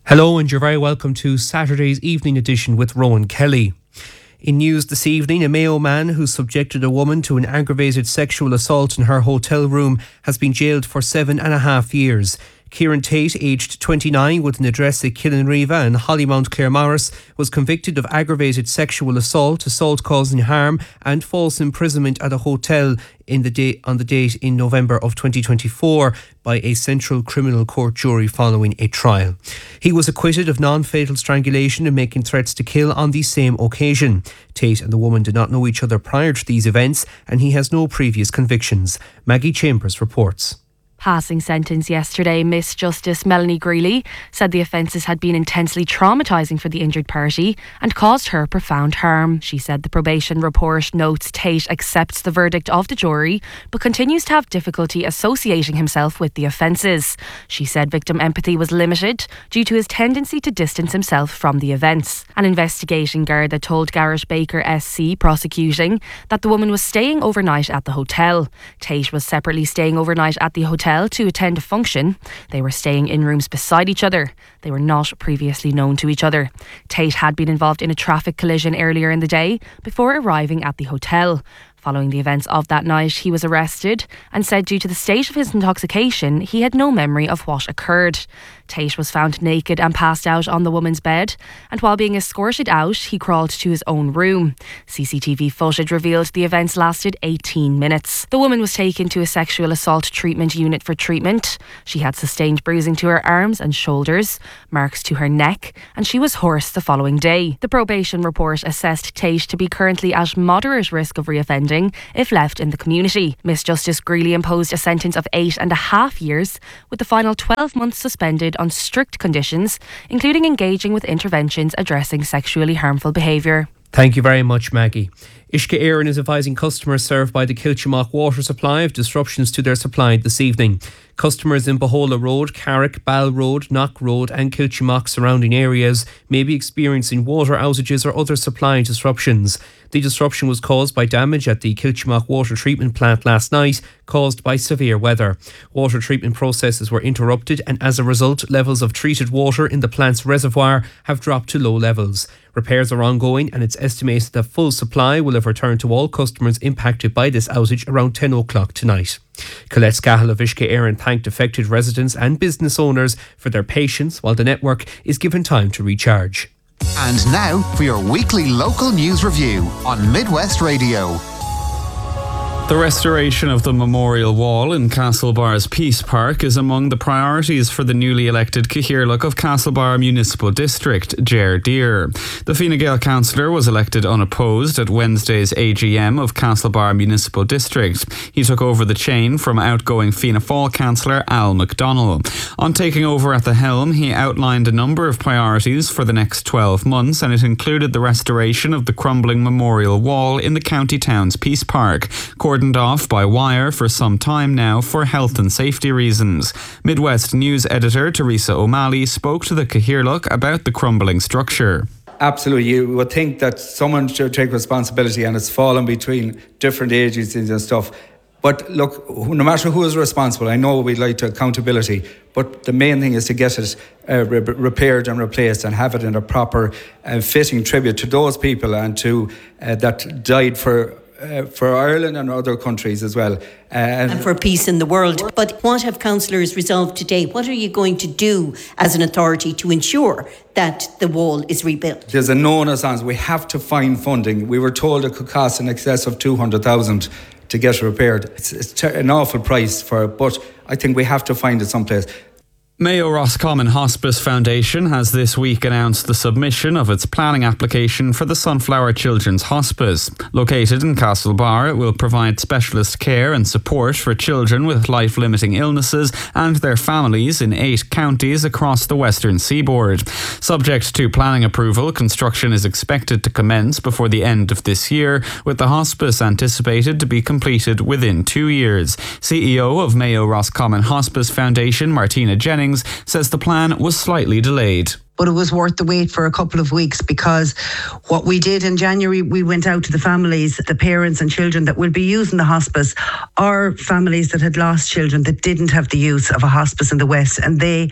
Hello and you're very welcome to Saturday's evening edition with Rowan Kelly. In news this evening, a Mayo man who subjected a woman to an aggravated sexual assault in her hotel room has been jailed for 7.5 years. Kieran Tate, aged 29, with an address at Killinriva and Hollymount Claremorris, was convicted of aggravated sexual assault causing harm and false imprisonment at a hotel on the date in November of 2024 by a Central Criminal Court jury following a trial. He was acquitted of non-fatal strangulation and making threats to kill on the same occasion. Tate and the woman did not know each other prior to these events, and he has no previous convictions. Maggie Chambers reports. Passing sentence yesterday, Miss Justice Melanie Greeley said the offences had been intensely traumatising for the injured party and caused her profound harm. She said the probation report notes Tate accepts the verdict of the jury but continues to have difficulty associating himself with the offences. She said victim empathy was limited due to his tendency to distance himself from the events. An investigating Garda told Garrett Baker SC prosecuting that the woman was staying overnight at the hotel. Tate was separately staying overnight at the hotel to attend a function. They were staying in rooms beside each other. They were not previously known to each other. Tate had been involved in a traffic collision earlier in the day before arriving at the hotel. Following the events of that night, he was arrested and said due to the state of his intoxication, he had no memory of what occurred. Tate was found naked and passed out on the woman's bed, and while being escorted out, he crawled to his own room. CCTV footage revealed the events lasted 18 minutes. The woman was taken to a sexual assault treatment unit for treatment. She had sustained bruising to her arms and shoulders, marks to her neck, and she was hoarse the following day. The probation report assessed Tate to be currently at moderate risk of reoffending if left in the community. Miss Justice Greeley imposed a sentence of 8.5 years, with the final 12 months suspended on strict conditions, including engaging with interventions addressing sexually harmful behaviour. Thank you very much, Maggie. Uisce Éireann is advising customers served by the Kiltimagh water supply of disruptions to their supply this evening. Customers in Bohola Road, Carrick, Ball Road, Knock Road and Kiltimagh surrounding areas may be experiencing water outages or other supply disruptions. The disruption was caused by damage at the Kiltimagh water treatment plant last night, caused by severe weather. Water treatment processes were interrupted and as a result, levels of treated water in the plant's reservoir have dropped to low levels. Repairs are ongoing and it's estimated that full supply will have returned to all customers impacted by this outage around 10 o'clock tonight. Colette Scahill of Uisce Éireann thanked affected residents and business owners for their patience while the network is given time to recharge. And now for your weekly local news review on Midwest Radio. The restoration of the memorial wall in Castlebar's Peace Park is among the priorities for the newly elected Cathaoirleach of Castlebar Municipal District, Ger Deer. The Fine Gael councillor was elected unopposed at Wednesday's AGM of Castlebar Municipal District. He took over the chain from outgoing Fianna Fáil councillor Al McDonnell. On taking over at the helm, he outlined a number of priorities for the next 12 months, and it included the restoration of the crumbling memorial wall in the county town's Peace Park, cordoned off by wire for some time now for health and safety reasons. Midwest News editor Teresa O'Malley spoke to the Cathaoirleach about the crumbling structure. Absolutely, you would think that someone should take responsibility, and it's fallen between different agencies and stuff. But look, no matter who is responsible, I know we'd like to accountability, but the main thing is to get it repaired and replaced and have it in a proper fitting tribute to those people and to that died for Ireland and other countries as well. And for peace in the world. But what have councillors resolved today? What are you going to do as an authority to ensure that the wall is rebuilt? There's a known as we have to find funding. We were told it could cost in excess of 200,000 to get it repaired. It's an awful price for it, but I think we have to find it someplace. Mayo Roscommon Hospice Foundation has this week announced the submission of its planning application for the Sunflower Children's Hospice. Located in Castlebar, it will provide specialist care and support for children with life-limiting illnesses and their families in 8 counties across the western seaboard. Subject to planning approval, construction is expected to commence before the end of this year, with the hospice anticipated to be completed within 2 years. CEO of Mayo Roscommon Hospice Foundation, Martina Jennings, says the plan was slightly delayed. But it was worth the wait for a couple of weeks, because what we did in January, we went out to the families, the parents and children that will be using the hospice, are families that had lost children that didn't have the use of a hospice in the West, and they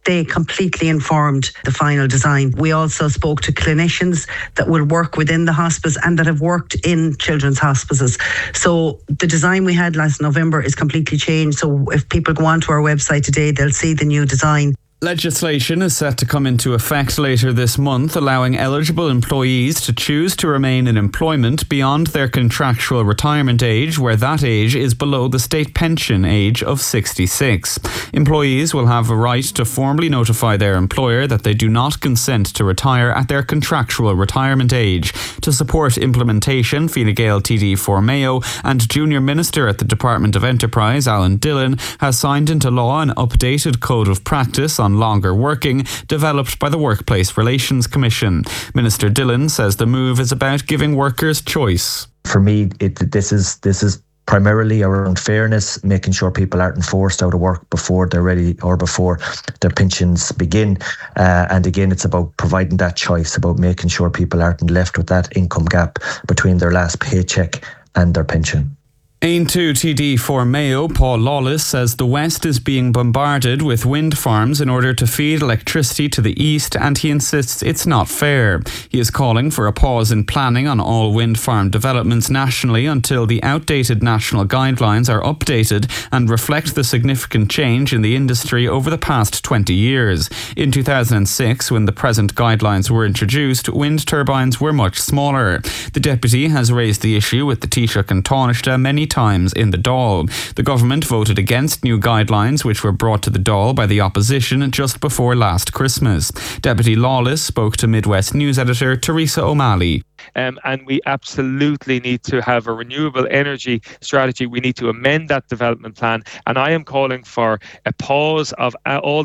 they completely informed the final design. We also spoke to clinicians that will work within the hospice and that have worked in children's hospices. So the design we had last November is completely changed. So if people go onto our website today, they'll see the new design. Legislation is set to come into effect later this month, allowing eligible employees to choose to remain in employment beyond their contractual retirement age, where that age is below the state pension age of 66. Employees will have a right to formally notify their employer that they do not consent to retire at their contractual retirement age. To support implementation, Fine Gael TD for Mayo and Junior Minister at the Department of Enterprise, Alan Dillon, has signed into law an updated code of practice on longer working, developed by the Workplace Relations Commission. Minister Dillon says the move is about giving workers choice. For me, this is primarily around fairness, making sure people aren't forced out of work before they're ready or before their pensions begin. And again, it's about providing that choice, about making sure people aren't left with that income gap between their last paycheck and their pension. Aontú TD for Mayo, Paul Lawless, says the West is being bombarded with wind farms in order to feed electricity to the East, and he insists it's not fair. He is calling for a pause in planning on all wind farm developments nationally until the outdated national guidelines are updated and reflect the significant change in the industry over the past 20 years. In 2006, when the present guidelines were introduced, wind turbines were much smaller. The Deputy has raised the issue with the Taoiseach and Taoiseach many times in the Dáil. The government voted against new guidelines which were brought to the Dáil by the opposition just before last Christmas. Deputy Lawless spoke to Midwest News editor Teresa O'Malley. And we absolutely need to have a renewable energy strategy. We need to amend that development plan. And I am calling for a pause of all